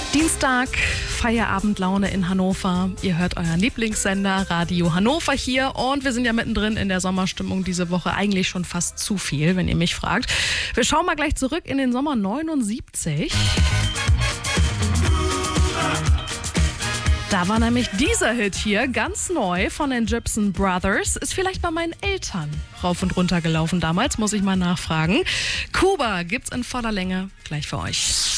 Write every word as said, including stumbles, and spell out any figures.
Dienstag, Feierabendlaune in Hannover. Ihr hört euren Lieblingssender Radio Hannover hier und wir sind ja mittendrin in der Sommerstimmung diese Woche. Eigentlich schon fast zu viel, wenn ihr mich fragt. Wir schauen mal gleich zurück in den Sommer neunundsiebzig. Da war nämlich dieser Hit hier ganz neu von den Gibson Brothers. Ist vielleicht bei meinen Eltern rauf und runter gelaufen damals, muss ich mal nachfragen. Kuba gibt's in voller Länge gleich für euch.